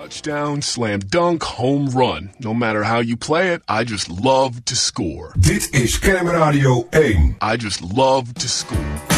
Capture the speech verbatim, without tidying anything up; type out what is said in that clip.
Touchdown, slam dunk, home run. No matter how you play it, I just love to score. Dit is Kerm Radio één. I just love to score.